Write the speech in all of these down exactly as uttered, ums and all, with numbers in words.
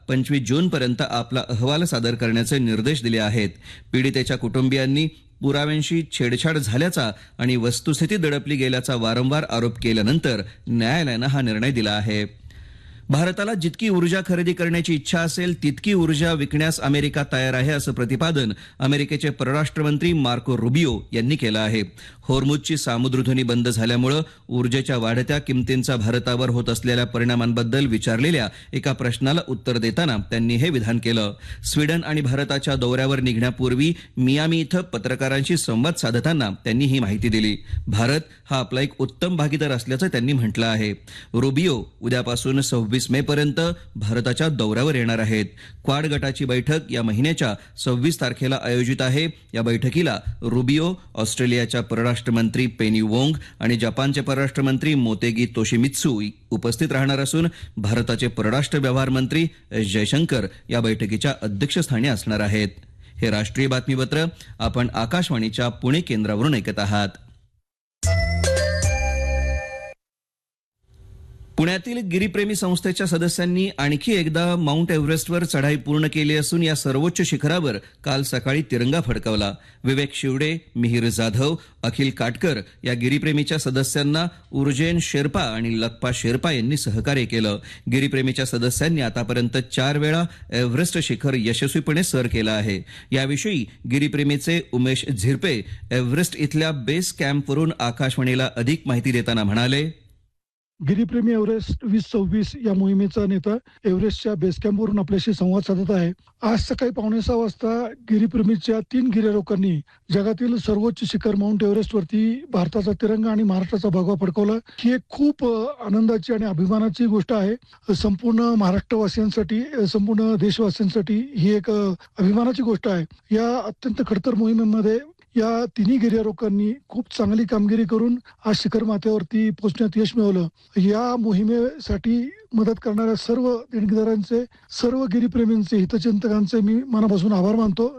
पंचवीस जूनपर्यंत आपला अहवाल सादर करण्याचे निर्देश दिले आहेत. पीडितेच्या कुटुंबियांनी पुराव्यांशी छेडछाड झाल्याचा आणि वस्तुस्थिती दडपली गेल्याचा वारंवार आरोप केल्यानंतर न्यायालयानं हा निर्णय दिला आहे. भारताला जितकी ऊर्जा खरेदी करण्याची इच्छा असेल तितकी ऊर्जा विकण्यास अमेरिका तयार आहे असं प्रतिपादन अमेरिकेचे परराष्ट्र मंत्री मार्को रुबियो यांनी केलं आहे. होर्मुझची सामुद्रधुनी बंद झाल्यामुळे ऊर्जेच्या वाढत्या किमतींचा भारतावर होत असलेल्या परिणामांबद्दल विचारलेल्या एका प्रश्नाला उत्तर देताना त्यांनी हे विधान केलं. स्वीडन आणि भारताच्या दौऱ्यावर निघण्यापूर्वी मियामी इथं पत्रकारांशी संवाद साधताना त्यांनी ही माहिती दिली. भारत हा आपला एक उत्तम भागीदार असल्याचं त्यांनी म्हटलं आहे. रुबियो उद्यापासून सव्वीस मे पर्यंत भारताच्या दौऱ्यावर येणार आहेत. क्वाड गटाची बैठक या महिन्याच्या सव्वीस तारखेला आयोजित आहे. या बैठकीला रुबियो, ऑस्ट्रेलियाच्या परराष्ट्र मंत्री पेनी वोंग आणि जपानचे परराष्ट्र मंत्री मोतेगी तोशिमित्सू उपस्थित राहणार असून भारताचे परराष्ट्र व्यवहार मंत्री एस जयशंकर या बैठकीच्या अध्यक्षस्थानी असणार आहेत. हे राष्ट्रीय बातमीपत्र आपण आकाशवाणीच्या पुणे केंद्रावरून ऐकत आहात. पुण्यातील गिरीप्रेमी संस्थेच्या सदस्यांनी आणखी एकदा माउंट एव्हरेस्टवर चढाई पूर्ण केली असून या सर्वोच्च शिखरावर काल सकाळी तिरंगा फडकवला. विवेक शिवडे, मिहीर जाधव, अखिल काटकर या गिरीप्रेमीच्या सदस्यांना उर्जेन शेर्पा आणि लकपा शेर्पा यांनी सहकार्य केलं. गिरीप्रेमीच्या सदस्यांनी आतापर्यंत चार वेळा एव्हरेस्ट शिखर यशस्वीपणे सर केलं आहे. याविषयी गिरीप्रेमीचे उमेश झिरपे एव्हरेस्ट इथल्या बेस कॅम्पवरून आकाशवाणीला अधिक माहिती देताना म्हणाले, गिरीप्रेमी एव्हरेस्ट वीस सव्वीस या मोहिमेचा नेता एव्हरेस्टच्या बेस कॅम्पवरून आपल्याशी संवाद साधत आहे. आज सकाळी पावणे सहा वाजता गिरीप्रेमीच्या तीन गिर्यारोहकांनी जगातील सर्वोच्च शिखर माउंट एव्हरेस्टवरती भारताचा तिरंगा आणि महाराष्ट्राचा भगवा फडकवला. ही एक खूप आनंदाची आणि अभिमानाची गोष्ट आहे. संपूर्ण महाराष्ट्रवासियांसाठी, संपूर्ण देशवासियांसाठी ही एक अभिमानाची गोष्ट आहे. या अत्यंत खडतर मोहिमेमध्ये या तिन्ही गिर्यारोहकांनी खूप चांगली कामगिरी करून आज शिखर माथ्यावरती पोहोचण्यात यश मिळवलं. या मोहिमेसाठी मदत करणाऱ्या सर्व देणगीदारांचे, सर्व गिरीप्रेमींचे, हितचिंतकांचे मी मनापासून आभार मानतो.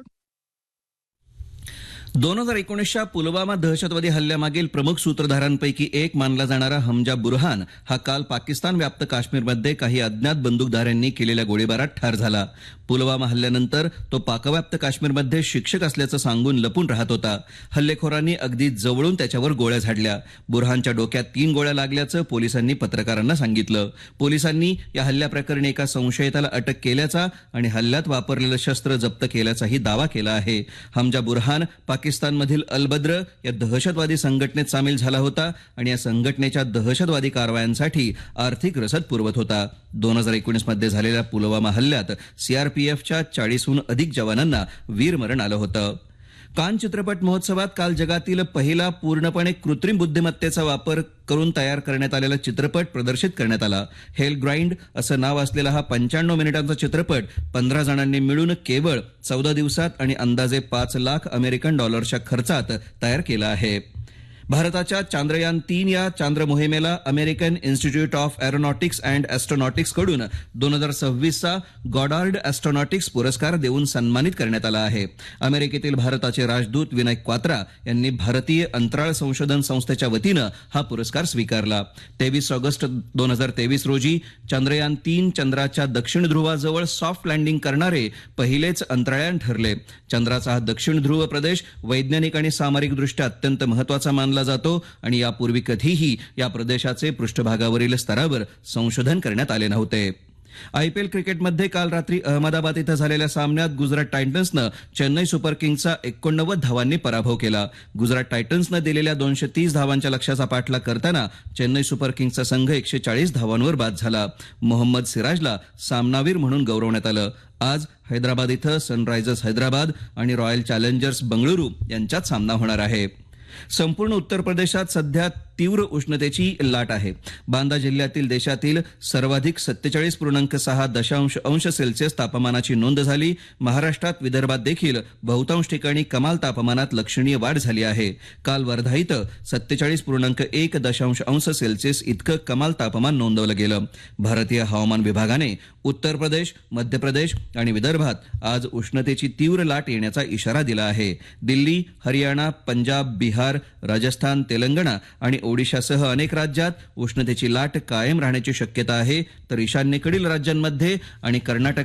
दोन हजार एकोणीसच्या पुलवामा दहशतवादी हल्ल्यामागील प्रमुख सूत्रधारांपैकी एक मानला जाणारा हमजा बुरहान हा काल पाकिस्तान व्याप्त काश्मीरमध्ये काही अज्ञात बंदूकधाऱ्यांनी केलेल्या गोळीबारात ठार झाला. पुलवामा हल्ल्यानंतर तो पाकव्याप्त काश्मीरमध्ये शिक्षक असल्याचं सांगून लपून राहत होता. हल्लेखोरांनी अगदी जवळून त्याच्यावर गोळ्या झाडल्या. बुरहानच्या डोक्यात तीन गोळ्या लागल्याचं पोलिसांनी पत्रकारांना सांगितलं. पोलिसांनी या हल्ल्याप्रकरणी एका संशयिताला अटक केल्याचा आणि हल्ल्यात वापरलेलं शस्त्र जप्त केल्याचाही दावा केला आहे. हमजा बुरहान पाकिस्तानमधील अल-बद्र या दहशतवादी संघटनेत सामील झाला होता आणि या संघटनेच्या दहशतवादी कारवायांसाठी आर्थिक रसद पुरवत होता. दोन हजार एकोणीस मध्ये झालेल्या पुलवामा हल्ल्यात सीआरपीएफच्या चाळीसहून अधिक जवानांना वीरमरण आलं होतं. कान चित्रपट महोत्सवात काल जगातील पहिला पूर्णपणे कृत्रिम बुद्धिमत्तेचा वापर करून तयार करण्यात आलेला चित्रपट प्रदर्शित करण्यात आला. हेल ग्राइंड असं नाव असलेला हा पंच्याण्णव मिनिटांचा चित्रपट पंधरा जणांनी मिळून केवळ चौदा दिवसात आणि अंदाजे पाच लाख अमेरिकन डॉलर्सच्या खर्चात तयार केला आहे. भारताच्या चांद्रयान तीन या चांद्र मोहिमेला American institute of aeronautics and ॲस्ट्रॉनॉटिक्स कडून दोन हजार सव्वीसचा गॉडार्ड ॲस्ट्रॉनॉटिक्स पुरस्कार देऊन सन्मानित करण्यात आला आहे. अमेरिकेतील भारताचे राजदूत विनय क्वात्रा यांनी भारतीय अंतराळ संशोधन संस्थेच्या वतीनं हा पुरस्कार स्वीकारला. तेवीस ऑगस्ट दोन हजार तेवीस रोजी चांद्रयान तीन चंद्राच्या दक्षिण ध्रुवाजवळ सॉफ्ट लँडिंग करणारे पहिलेच अंतराळयान ठरले. चंद्राचा हा दक्षिण ध्रुव प्रदेश वैज्ञानिक आणि सामरिकदृष्ट्या अत्यंत महत्वाचा मानला जातो आणि यापूर्वी कधीही या प्रदेशाचे पृष्ठभागावरील स्तरावर संशोधन करण्यात आले नव्हते. आयपीएल क्रिकेटमध्ये काल रात्री अहमदाबाद इथं झालेल्या सामन्यात गुजरात टायटन्सनं चेन्नई सुपर किंग्सचा एकोणनव्वद धावांनी पराभव केला. गुजरात टायटन्सनं दिलेल्या दोनशे तीस धावांच्या लक्ष्याचा पाठलाग करताना चेन्नई सुपर किंग्सचा संघ एकशे चाळीस धावांवर बाद झाला. मोहम्मद सिराजला सामनावीर म्हणून गौरवण्यात आलं. आज हैदराबाद इथं सनरायझर्स हैदराबाद आणि रॉयल चॅलेंजर्स बंगळुरू यांच्यात सामना होणार आहे. संपूर्ण उत्तर प्रदेशात सध्या तीव्र उष्णतेची लाट आहे. बांदा जिल्ह्यातील देशातील सर्वाधिक सत्तेचाळीस पूर्णांक सहा दशांश अंश सेल्सिअस तापमानाची नोंद झाली. महाराष्ट्रात विदर्भात देखील बहुतांश ठिकाणी कमाल तापमानात लक्षणीय वाढ झाली आहे. काल वर्धा इथं सत्तेचाळीस पूर्णांक एक दशांश अंश सेल्सिअस इतकं कमाल तापमान नोंदवलं गेलं. भारतीय हवामान विभागाने उत्तर प्रदेश, मध्य प्रदेश आणि विदर्भात आज उष्णतेची तीव्र लाट येण्याचा इशारा दिला आहे. दिल्ली, हरियाणा, पंजाब, बिहार, राजस्थान, तेलंगणा आणि ओडिशासह अनेक राज्यात उष्णतेची लाट कायम राहण्याची शक्यता आहे. तर ईशान्येकडील राज्यांमध्ये आणि कर्नाटक